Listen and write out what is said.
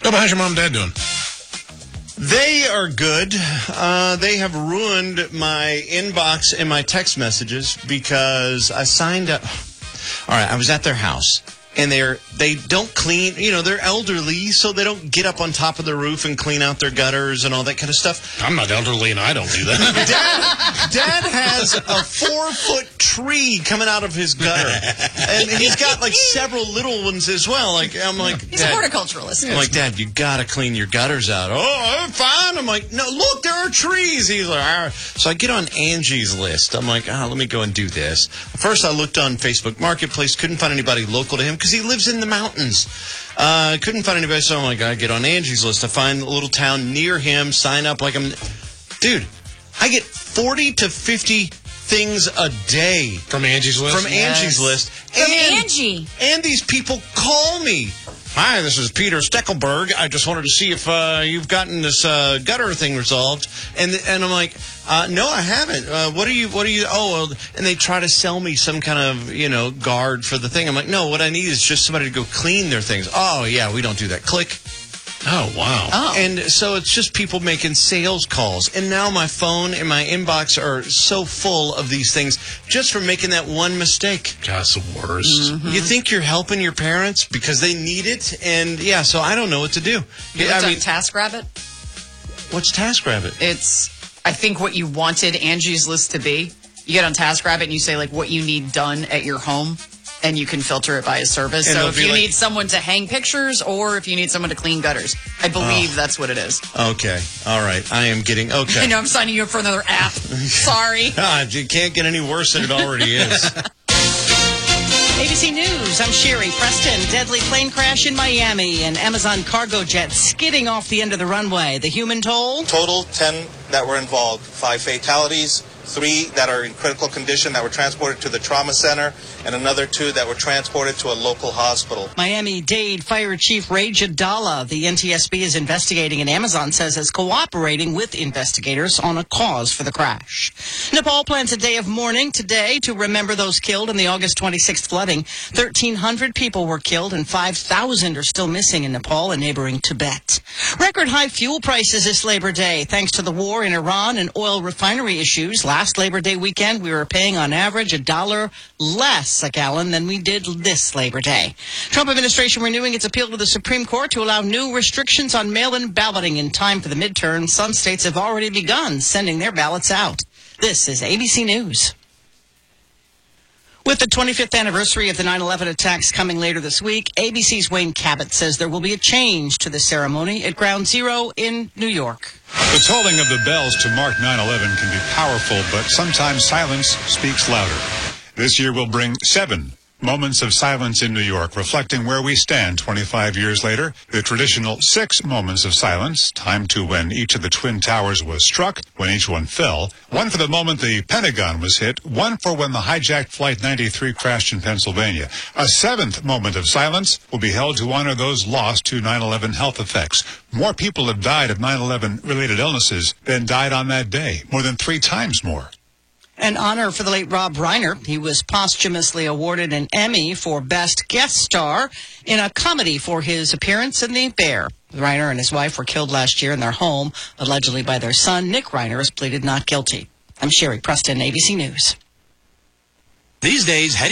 But how's your mom and dad doing? They are good. They have ruined my inbox and my text messages because I signed up. All right, I was at their house. And they don't clean, they're elderly, so they don't get up on top of the roof and clean out their gutters and all that kind of stuff. I'm not elderly and I don't do that. Dad has a 4-foot tree coming out of his gutter. And he's got like several little ones as well. He's a horticulturalist. I'm like, Dad, you got to clean your gutters out. Oh, I'm fine. I'm like, no, look, there are trees. He's like, all right. So I get on Angie's list. I'm like, let me go and do this. First, I looked on Facebook Marketplace, couldn't find anybody local to him because he lives in the mountains. Couldn't find anybody, so I'm like, I get on Angie's list. I find a little town near him, sign up like Dude, I get 40 to 50 things a day. From Angie's list? From Angie's list. From Angie. And these people call me. Hi, this is Peter Steckelberg. I just wanted to see if you've gotten this gutter thing resolved. And I'm like, no, I haven't. What are you? Oh, well, and they try to sell me some kind of, guard for the thing. I'm like, no, what I need is just somebody to go clean their things. Oh, yeah, we don't do that. Click. Oh, wow. Oh. And so it's just people making sales calls. And now my phone and my inbox are so full of these things just for making that one mistake. God, it's the worst. Mm-hmm. You think you're helping your parents because they need it? And, so I don't know what to do. You looked up TaskRabbit? What's TaskRabbit? It's, I think, what you wanted Angie's List to be. You get on TaskRabbit and you say, what you need done at your home. And you can filter it by a service. And so if you need someone to hang pictures or if you need someone to clean gutters, I believe that's what it is. Okay. All right. I am getting... Okay. I know I'm signing you up for another app. Sorry. God, you can't get any worse than it already is. ABC News, I'm Sherry Preston. Deadly plane crash in Miami. An Amazon cargo jet skidding off the end of the runway. The human toll? Total 10 that were involved. 5 fatalities. 3 that are in critical condition that were transported to the trauma center, and another 2 that were transported to a local hospital. Miami-Dade Fire Chief Ray Jadala. The NTSB is investigating, and Amazon says is cooperating with investigators on a cause for the crash. Nepal plans a day of mourning today to remember those killed in the August 26th flooding. 1,300 people were killed and 5,000 are still missing in Nepal and neighboring Tibet. Record high fuel prices this Labor Day thanks to the war in Iran and oil refinery issues. Last Labor Day weekend, we were paying on average $1 less a gallon than we did this Labor Day. Trump administration renewing its appeal to the Supreme Court to allow new restrictions on mail-in balloting in time for the midterms. Some states have already begun sending their ballots out. This is ABC News. With the 25th anniversary of the 9/11 attacks coming later this week, ABC's Wayne Cabot says there will be a change to the ceremony at Ground Zero in New York. The tolling of the bells to mark 9/11 can be powerful, but sometimes silence speaks louder. This year will bring 7 moments of silence in New York, reflecting where we stand 25 years later. The traditional 6 moments of silence, timed to when each of the Twin Towers was struck, when each one fell. 1 for the moment the Pentagon was hit. 1 for when the hijacked Flight 93 crashed in Pennsylvania. A 7th moment of silence will be held to honor those lost to 9/11 health effects. More people have died of 9/11 related illnesses than died on that day, more than 3 times more. An honor for the late Rob Reiner. He was posthumously awarded an Emmy for Best Guest Star in a comedy for his appearance in The Bear. Reiner and his wife were killed last year in their home, allegedly by their son. Nick Reiner has pleaded not guilty. I'm Sherry Preston, ABC News. These days,